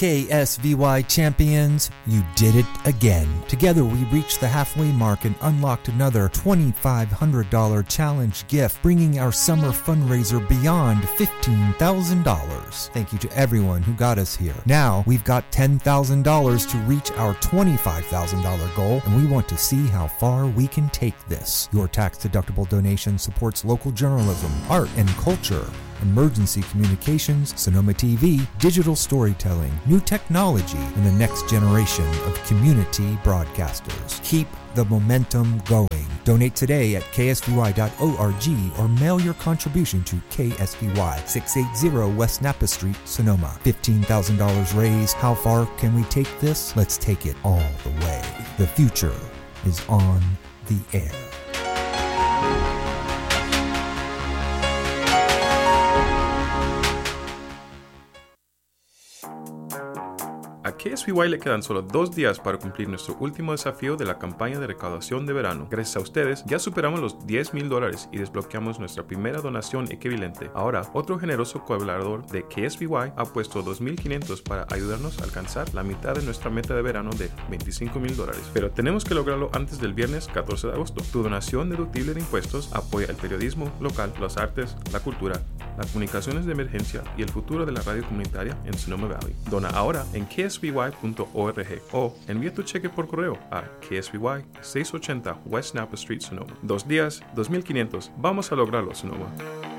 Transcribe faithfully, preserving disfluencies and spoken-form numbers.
K S V Y champions, you did it again. Together we reached the halfway mark and unlocked another twenty-five hundred dollars challenge gift, bringing our summer fundraiser beyond fifteen thousand dollars. Thank you to everyone who got us here. Now we've got ten thousand dollars to reach our twenty-five thousand dollars goal, and we want to see how far we can take this. Your tax-deductible donation supports local journalism, art and culture, emergency communications, Sonoma T V, digital storytelling, new technology, and the next generation of community broadcasters. Keep the momentum going. Donate today at k s v y dot org or mail your contribution to K S V Y, six eighty West Napa Street, Sonoma. fifteen thousand dollars raised. How far can we take this? Let's take it all the way. The future is on the air. A K S V Y le quedan solo dos días para cumplir nuestro último desafío de la campaña de recaudación de verano. Gracias a ustedes, ya superamos los diez mil dólares y desbloqueamos nuestra primera donación equivalente. Ahora, otro generoso colaborador de K S V Y ha puesto dos mil quinientos para ayudarnos a alcanzar la mitad de nuestra meta de verano de veinticinco mil dólares. Pero tenemos que lograrlo antes del viernes catorce de agosto. Tu donación deductible de impuestos apoya el periodismo local, las artes, la cultura, las comunicaciones de emergencia y el futuro de la radio comunitaria en Sonoma Valley. Dona ahora en k s v y punto org o envía tu cheque por correo a K S V Y seiscientos ochenta West Napa Street, Sonoma. Dos días, dos mil quinientos. Vamos a lograrlo, Sonoma.